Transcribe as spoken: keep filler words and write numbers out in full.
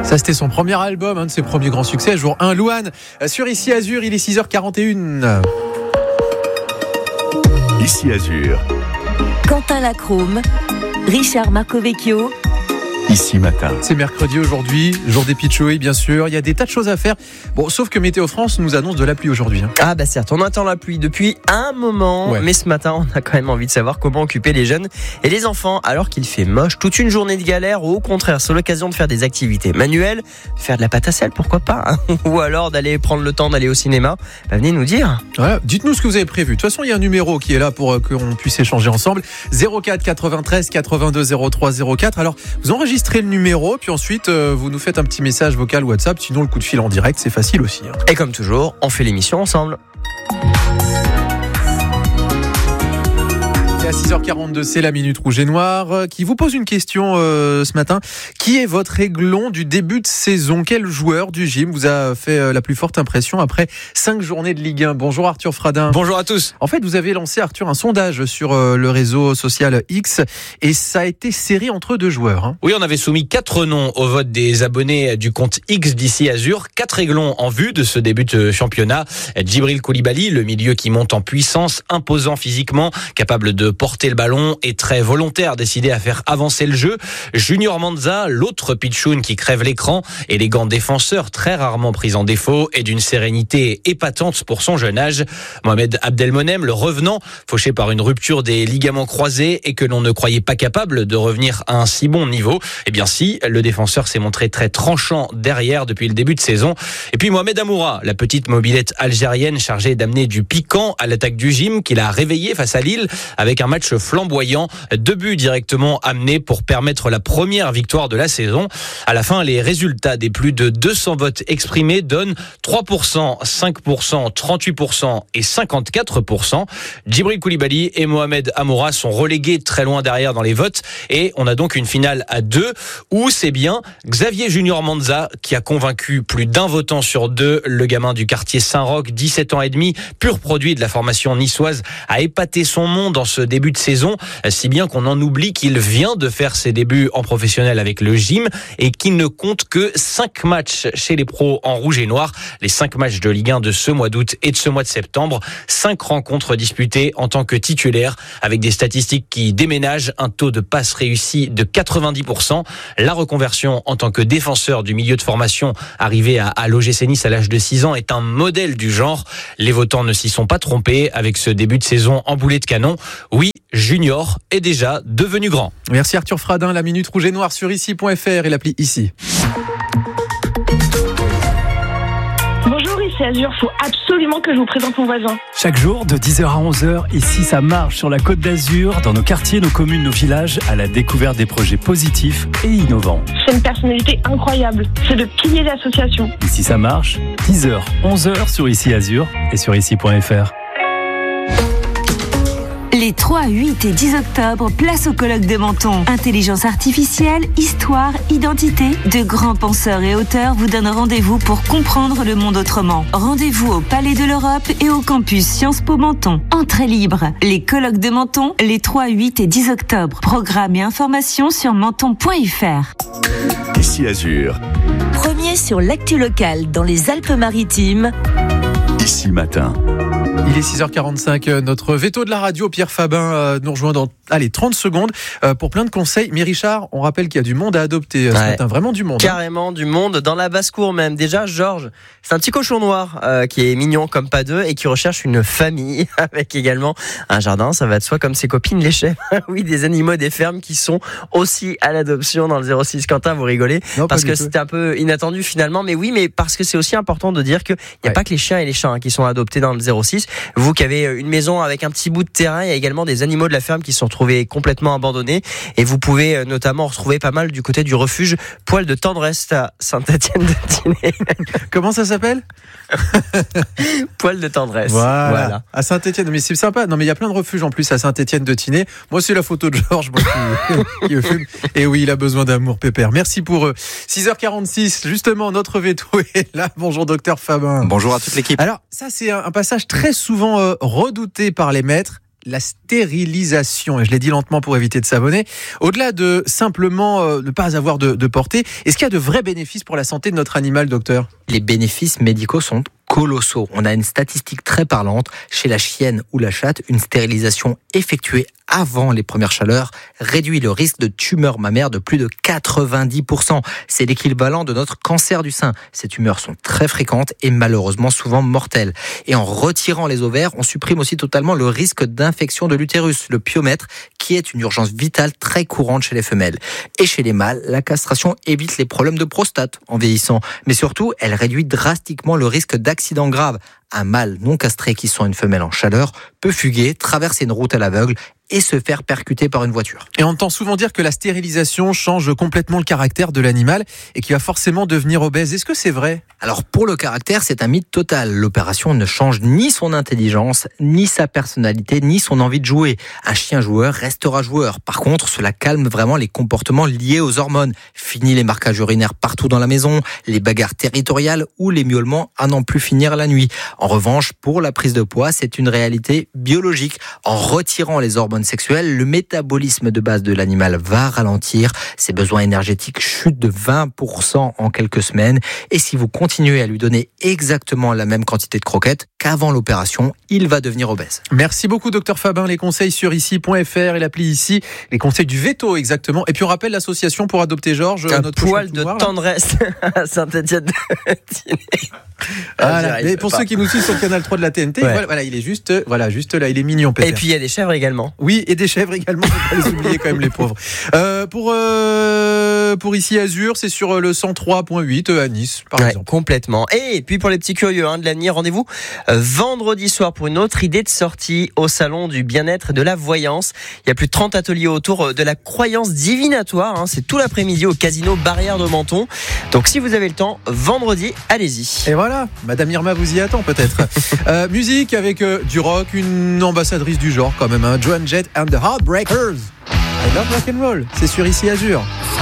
Ça, c'était son premier album, un de ses premiers grands succès, jour un. Louane, sur Ici Azur, il est six heures quarante et une. Ici Azur. Quentin Lacrome, Richard Marcovecchio. Ici Matin. C'est mercredi aujourd'hui, jour des pitchouilles bien sûr. Il y a des tas de choses à faire. Bon, sauf que Météo France nous annonce de la pluie aujourd'hui. Hein. Ah bah certes, on attend la pluie depuis un moment, ouais. Mais ce matin, on a quand même envie de savoir comment occuper les jeunes et les enfants alors qu'il fait moche. Toute une journée de galère ou au contraire, c'est l'occasion de faire des activités manuelles, faire de la pâte à sel, pourquoi pas, hein, ou alors d'aller prendre le temps d'aller au cinéma. Bah, venez nous dire. Ouais, dites-nous ce que vous avez prévu. De toute façon, il y a un numéro qui est là pour euh, qu'on puisse échanger ensemble. zéro quatre quatre-vingt-treize quatre-vingt-deux zéro trois zéro quatre. Alors, vous enregistrez le numéro, puis ensuite, euh, vous nous faites un petit message vocal WhatsApp. Sinon, le coup de fil en direct, c'est facile aussi. Hein. Et comme toujours, on fait l'émission ensemble. À six heures quarante-deux, c'est la Minute Rouge et Noire qui vous pose une question euh, ce matin. Qui est votre aiglon du début de saison ? Quel joueur du gym vous a fait la plus forte impression après cinq journées de Ligue un ? Bonjour Arthur Fradin. Bonjour à tous. En fait, vous avez lancé, Arthur, un sondage sur euh, le réseau social X et ça a été serré entre deux joueurs. Hein. Oui, on avait soumis quatre noms au vote des abonnés du compte X d'Ici Azur. Quatre aiglons en vue de ce début de championnat. Djibril Koulibaly, le milieu qui monte en puissance, imposant physiquement, capable de porter le ballon et très volontaire, décidé à faire avancer le jeu. Junior Manza, l'autre pitchoun qui crève l'écran, élégant défenseur, très rarement pris en défaut et d'une sérénité épatante pour son jeune âge. Mohamed Abdelmonem, le revenant, fauché par une rupture des ligaments croisés et que l'on ne croyait pas capable de revenir à un si bon niveau. Eh bien si, le défenseur s'est montré très tranchant derrière depuis le début de saison. Et puis Mohamed Amoura, la petite mobilette algérienne chargée d'amener du piquant à l'attaque du gym, qu'il a réveillé face à Lille avec un match flamboyant, deux buts directement amenés pour permettre la première victoire de la saison. À la fin, les résultats des plus de deux cents votes exprimés donnent trois pour cent, cinq pour cent, trente-huit pour cent et cinquante-quatre pour cent. Djibril Koulibaly et Mohamed Amoura sont relégués très loin derrière dans les votes et on a donc une finale à deux où c'est bien Xavier Junior Manza qui a convaincu plus d'un votant sur deux. Le gamin du quartier Saint-Roch, dix-sept ans et demi, pur produit de la formation niçoise, a épaté son monde dans ce début de saison, si bien qu'on en oublie qu'il vient de faire ses débuts en professionnel avec le gym et qu'il ne compte que cinq matchs chez les pros en rouge et noir. Les cinq matchs de Ligue un de ce mois d'août et de ce mois de septembre. cinq rencontres disputées en tant que titulaire avec des statistiques qui déménagent, un taux de passe réussi de quatre-vingt-dix pour cent. La reconversion en tant que défenseur du milieu de formation arrivé à, à l'O G C Nice à l'âge de six ans est un modèle du genre. Les votants ne s'y sont pas trompés avec ce début de saison en boulet de canon. Oui, Junior est déjà devenu grand. Merci Arthur Fradin, la Minute Rouge et Noire sur ici point f r et l'appli Ici. Bonjour, ici Azur, faut absolument que je vous présente mon voisin. Chaque jour, de dix heures à onze heures, ici ça marche sur la Côte d'Azur, dans nos quartiers, nos communes, nos villages, à la découverte des projets positifs et innovants. C'est une personnalité incroyable, c'est le pilier de l'association. Ici ça marche, dix heures, onze heures sur Ici Azur et sur ici point f r. Les trois, huit et dix octobre, place au colloque de Menton. Intelligence artificielle, histoire, identité. De grands penseurs et auteurs vous donnent rendez-vous pour comprendre le monde autrement. Rendez-vous au Palais de l'Europe et au campus Sciences Po Menton. Entrée libre. Les colloques de Menton, les trois, huit et dix octobre. Programme et informations sur menton point f r. Ici Azur. Premier sur l'actu locale dans les Alpes-Maritimes. Ici Matin. Il est six heures quarante-cinq, notre veto de la radio, Pierre Fabin, nous rejoint dans allez, trente secondes pour plein de conseils. Mais Richard, on rappelle qu'il y a du monde à adopter ce ouais. matin, vraiment du monde. Carrément hein. Du monde, dans la basse-cour même. Déjà, Georges, c'est un petit cochon noir euh, qui est mignon comme pas deux et qui recherche une famille avec également un jardin, ça va de soi, comme ses copines les chèvres. Oui, des animaux des fermes qui sont aussi à l'adoption dans le zéro six. Quentin, vous rigolez non, parce que c'était un peu inattendu finalement, mais oui, mais parce que c'est aussi important de dire qu'il n'y a ouais. pas que les chiens et les chats hein, qui sont adoptés dans le zéro six. Vous qui avez une maison avec un petit bout de terrain, il y a également des animaux de la ferme qui sont retrouvés complètement abandonnés et vous pouvez notamment retrouver pas mal du côté du refuge Poil de Tendresse à Saint-Étienne-de-Tinée. Comment ça s'appelle? Poil de Tendresse. Voilà. voilà. À Saint-Étienne, mais c'est sympa. Non mais il y a plein de refuges en plus à Saint-Étienne-de-Tinée. Moi c'est la photo de Georges moi, qui, qui fume. Et oui, il a besoin d'amour pépère. Merci pour eux. six heures quarante-six, justement notre veto est là. Bonjour docteur Fabin. Bonjour à toute l'équipe. Alors ça c'est un, un passage très souvent euh, redouté par les maîtres. la stérilisation. Et je l'ai dit lentement pour éviter de savonner. Au-delà de simplement euh, ne pas avoir de, de portée, est-ce qu'il y a de vrais bénéfices pour la santé de notre animal, docteur ? Les bénéfices médicaux sont colossaux. On a une statistique très parlante. Chez la chienne ou la chatte, une stérilisation effectuée avant les premières chaleurs réduit le risque de tumeur mammaire de plus de quatre-vingt-dix pour cent. C'est l'équivalent de notre cancer du sein. Ces tumeurs sont très fréquentes et malheureusement souvent mortelles. Et en retirant les ovaires, on supprime aussi totalement le risque d'infection de l'utérus, le pyomètre, qui est une urgence vitale très courante chez les femelles. Et chez les mâles, la castration évite les problèmes de prostate en vieillissant. Mais surtout, elle réduit drastiquement le risque d'accident grave. Un mâle non castré qui sent une femelle en chaleur peut fuguer, traverser une route à l'aveugle et se faire percuter par une voiture. Et on entend souvent dire que la stérilisation change complètement le caractère de l'animal et qu'il va forcément devenir obèse. Est-ce que c'est vrai ? Alors pour le caractère, c'est un mythe total. L'opération ne change ni son intelligence, ni sa personnalité, ni son envie de jouer. Un chien joueur restera joueur. Par contre, cela calme vraiment les comportements liés aux hormones. Fini les marquages urinaires partout dans la maison, les bagarres territoriales ou les miaulements à n'en plus finir la nuit. En revanche, pour la prise de poids, c'est une réalité biologique. En retirant les hormones sexuelles, le métabolisme de base de l'animal va ralentir. Ses besoins énergétiques chutent de vingt pour cent en quelques semaines. Et si vous continuez à lui donner exactement la même quantité de croquettes qu'avant l'opération, il va devenir obèse. Merci beaucoup, docteur Fabin. Les conseils sur ici point f r et l'appli ici. Les conseils du veto, exactement. Et puis on rappelle l'association pour adopter Georges. Un notre poil de tendresse à Saint-Étienne de Voilà. Mais pour ceux qui nous suivent sur le canal trois de la T N T, ouais. voilà, il est juste, voilà, juste là, il est mignon, Peter. Et puis il y a des chèvres également. Oui, et des chèvres également, faut pas les oublier quand même, les pauvres. Euh, pour euh, pour ici Azur, c'est sur le cent trois virgule huit à Nice, par ouais, exemple. Complètement. Et puis pour les petits curieux hein, de l'avenir, rendez-vous euh, vendredi soir pour une autre idée de sortie au salon du bien-être et de la voyance. Il y a plus de trente ateliers autour de la croyance divinatoire. Hein, c'est tout l'après-midi au casino Barrière de Menton. Donc si vous avez le temps, vendredi, allez-y. Et voilà, Madame Irma vous y attend peut-être. euh, musique avec euh, du rock, une ambassadrice du genre quand même, hein, Joan Jett and the Heartbreakers. I love rock and roll, c'est sur ici Azur.